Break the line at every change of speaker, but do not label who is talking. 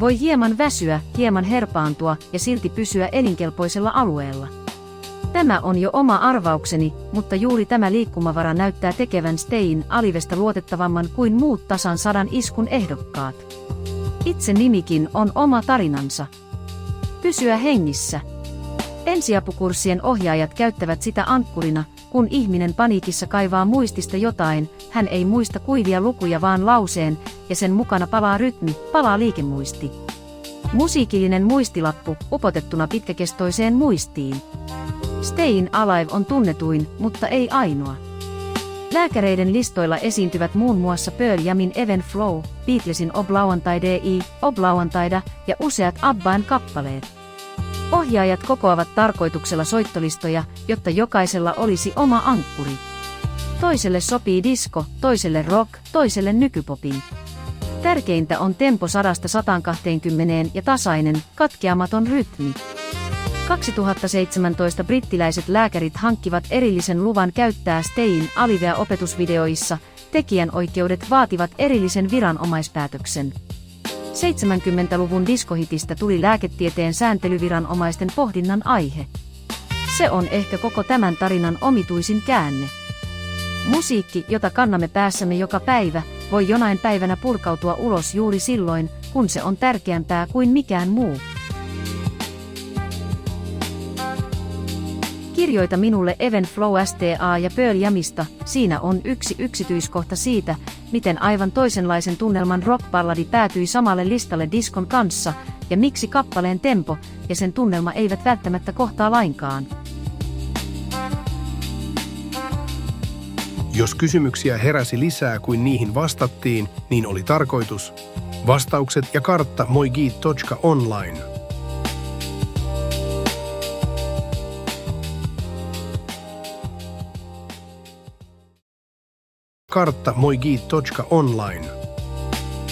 Voi hieman väsyä, hieman herpaantua ja silti pysyä elinkelpoisella alueella. Tämä on jo oma arvaukseni, mutta juuri tämä liikkumavara näyttää tekevän Stein Alivesta luotettavamman kuin muut tasan 100 iskun ehdokkaat. Itse nimikin on oma tarinansa. Pysyä hengissä. Ensiapukurssien ohjaajat käyttävät sitä ankkurina, kun ihminen paniikissa kaivaa muistista jotain, hän ei muista kuivia lukuja vaan lauseen, ja sen mukana palaa rytmi, palaa liikemuisti. Musiikillinen muistilappu, upotettuna pitkäkestoiseen muistiin. Stayin' Alive on tunnetuin, mutta ei ainoa. Lääkäreiden listoilla esiintyvät muun muassa Pearl Jamin Even Flow, Beatlesin Oblauantaida ja useat Abban kappaleet. Ohjaajat kokoavat tarkoituksella soittolistoja, jotta jokaisella olisi oma ankkuri. Toiselle sopii disco, toiselle rock, toiselle nykypopi. Tärkeintä on tempo 100–120 ja tasainen, katkeamaton rytmi. 2017 brittiläiset lääkärit hankkivat erillisen luvan käyttää Stayin' Alivea opetusvideoissa, tekijänoikeudet vaativat erillisen viranomaispäätöksen. 70-luvun diskohitistä tuli lääketieteen sääntelyviranomaisten pohdinnan aihe. Se on ehkä koko tämän tarinan omituisin käänne. Musiikki, jota kannamme päässämme joka päivä, voi jonain päivänä purkautua ulos juuri silloin, kun se on tärkeämpää kuin mikään muu. Kirjoita minulle Even Flow STA ja Pearl Jamista, siinä on yksi yksityiskohta siitä, miten aivan toisenlaisen tunnelman rock-balladi päätyi samalle listalle diskon kanssa, ja miksi kappaleen tempo ja sen tunnelma eivät välttämättä kohtaa lainkaan.
Jos kysymyksiä heräsi lisää kuin niihin vastattiin, niin oli tarkoitus. Vastaukset ja kartta moigit.online. Kartta moigit.online.